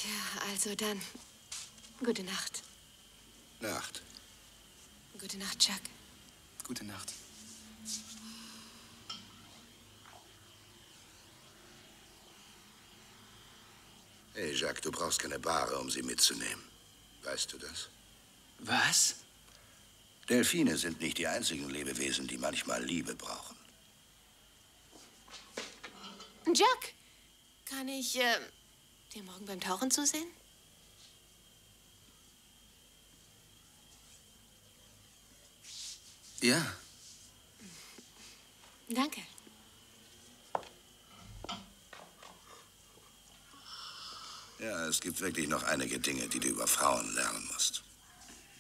Tja, also dann. Gute Nacht. Nacht. Gute Nacht, Chuck. Gute Nacht. Hey, Jacques, du brauchst keine Bahre, um sie mitzunehmen. Weißt du das? Was? Delfine sind nicht die einzigen Lebewesen, die manchmal Liebe brauchen. Jack, kann ich dir morgen beim Tauchen zusehen? Ja. Danke. Ja, es gibt wirklich noch einige Dinge, die du über Frauen lernen musst.